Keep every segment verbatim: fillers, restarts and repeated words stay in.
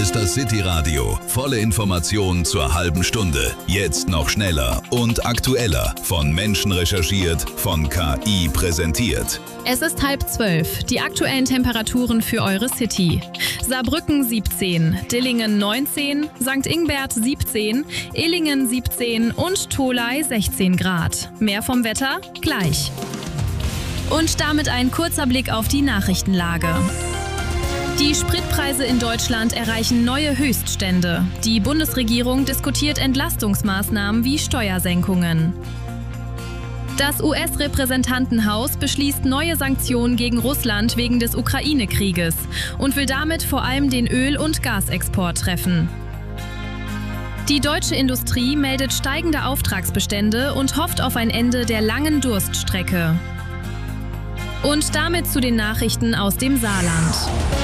ist das City-Radio. Volle Informationen zur halben Stunde. Jetzt noch schneller und aktueller. Von Menschen recherchiert, von K I präsentiert. Es ist halb zwölf. Die aktuellen Temperaturen für eure City. Saarbrücken siebzehn, Dillingen neunzehn, Sankt Ingbert siebzehn, Illingen siebzehn und Tholey sechzehn Grad. Mehr vom Wetter gleich. Und damit ein kurzer Blick auf die Nachrichtenlage. Die Spritpreise in Deutschland erreichen neue Höchststände. Die Bundesregierung diskutiert Entlastungsmaßnahmen wie Steuersenkungen. Das U S-Repräsentantenhaus beschließt neue Sanktionen gegen Russland wegen des Ukraine-Krieges und will damit vor allem den Öl- und Gasexport treffen. Die deutsche Industrie meldet steigende Auftragsbestände und hofft auf ein Ende der langen Durststrecke. Und damit zu den Nachrichten aus dem Saarland.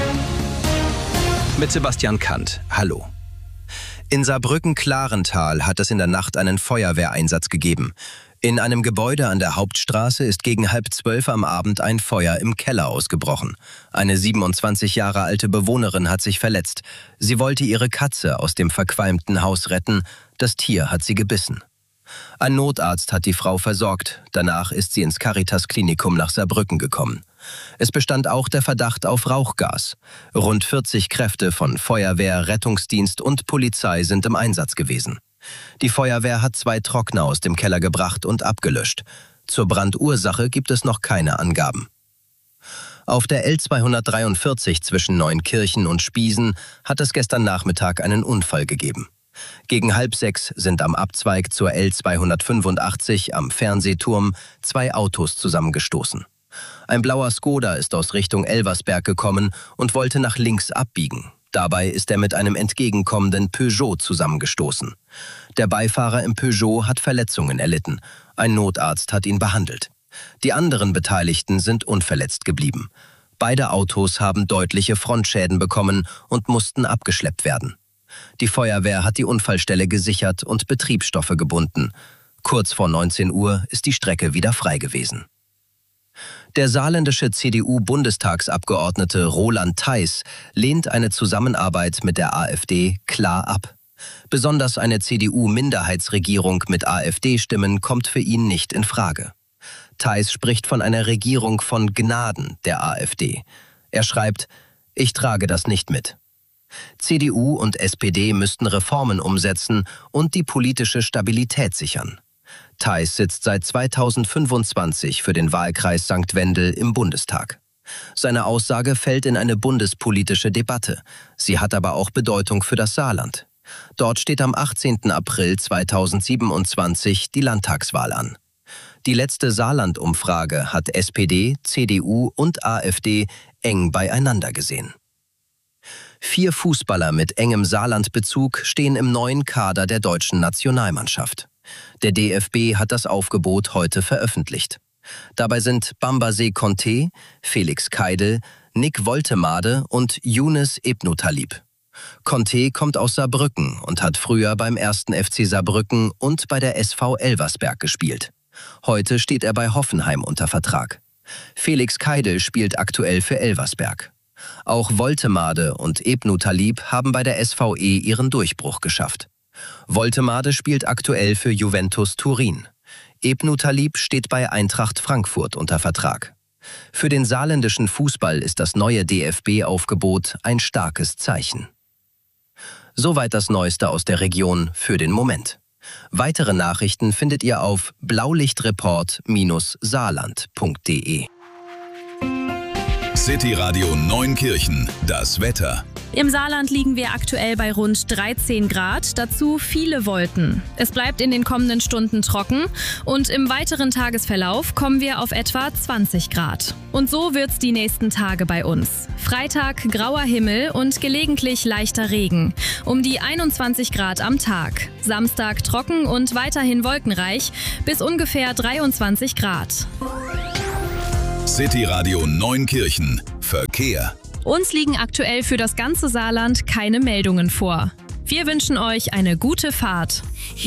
Mit Sebastian Kant. Hallo. In Saarbrücken-Klarental hat es in der Nacht einen Feuerwehreinsatz gegeben. In einem Gebäude an der Hauptstraße ist gegen halb zwölf am Abend ein Feuer im Keller ausgebrochen. Eine siebenundzwanzig Jahre alte Bewohnerin hat sich verletzt. Sie wollte ihre Katze aus dem verqualmten Haus retten. Das Tier hat sie gebissen. Ein Notarzt hat die Frau versorgt. Danach ist sie ins Caritas-Klinikum nach Saarbrücken gekommen. Es bestand auch der Verdacht auf Rauchgas. Rund vierzig Kräfte von Feuerwehr, Rettungsdienst und Polizei sind im Einsatz gewesen. Die Feuerwehr hat zwei Trockner aus dem Keller gebracht und abgelöscht. Zur Brandursache gibt es noch keine Angaben. Auf der L zweihundertdreiundvierzig zwischen Neunkirchen und Spiesen hat es gestern Nachmittag einen Unfall gegeben. Gegen halb sechs sind am Abzweig zur L zweihundertfünfundachtzig am Fernsehturm zwei Autos zusammengestoßen. Ein blauer Skoda ist aus Richtung Elversberg gekommen und wollte nach links abbiegen. Dabei ist er mit einem entgegenkommenden Peugeot zusammengestoßen. Der Beifahrer im Peugeot hat Verletzungen erlitten. Ein Notarzt hat ihn behandelt. Die anderen Beteiligten sind unverletzt geblieben. Beide Autos haben deutliche Frontschäden bekommen und mussten abgeschleppt werden. Die Feuerwehr hat die Unfallstelle gesichert und Betriebsstoffe gebunden. Kurz vor neunzehn Uhr ist die Strecke wieder frei gewesen. Der saarländische C D U-Bundestagsabgeordnete Roland Theis lehnt eine Zusammenarbeit mit der AfD klar ab. Besonders eine C D U-Minderheitsregierung mit AfD-Stimmen kommt für ihn nicht in Frage. Theis spricht von einer Regierung von Gnaden der AfD. Er schreibt: Ich trage das nicht mit. C D U und S P D müssten Reformen umsetzen und die politische Stabilität sichern. Theis sitzt seit zweitausendfünfundzwanzig für den Wahlkreis Sankt Wendel im Bundestag. Seine Aussage fällt in eine bundespolitische Debatte. Sie hat aber auch Bedeutung für das Saarland. Dort steht am achtzehnten April zweitausendsiebenundzwanzig die Landtagswahl an. Die letzte Saarland-Umfrage hat S P D, C D U und AfD eng beieinander gesehen. Vier Fußballer mit engem Saarland-Bezug stehen im neuen Kader der deutschen Nationalmannschaft. Der D F B hat das Aufgebot heute veröffentlicht. Dabei sind Bambaze Conte, Felix Keidel, Nick Woltemade und Younes Ebnutalib. Conte kommt aus Saarbrücken und hat früher beim ersten F C Saarbrücken und bei der S V Elversberg gespielt. Heute steht er bei Hoffenheim unter Vertrag. Felix Keidel spielt aktuell für Elversberg. Auch Woltemade und Ebnutalib haben bei der S V E ihren Durchbruch geschafft. Woltemade spielt aktuell für Juventus Turin. Ebnutalib steht bei Eintracht Frankfurt unter Vertrag. Für den saarländischen Fußball ist das neue D F B-Aufgebot ein starkes Zeichen. Soweit das Neueste aus der Region für den Moment. Weitere Nachrichten findet ihr auf blaulichtreport Bindestrich saarland punkt de. City Radio Neunkirchen, das Wetter. Im Saarland liegen wir aktuell bei rund dreizehn Grad, dazu viele Wolken. Es bleibt in den kommenden Stunden trocken und im weiteren Tagesverlauf kommen wir auf etwa zwanzig Grad. Und so wird's die nächsten Tage bei uns. Freitag grauer Himmel und gelegentlich leichter Regen, um die einundzwanzig Grad am Tag. Samstag trocken und weiterhin wolkenreich bis ungefähr dreiundzwanzig Grad. City Radio Neunkirchen, Verkehr. Uns liegen aktuell für das ganze Saarland keine Meldungen vor. Wir wünschen euch eine gute Fahrt.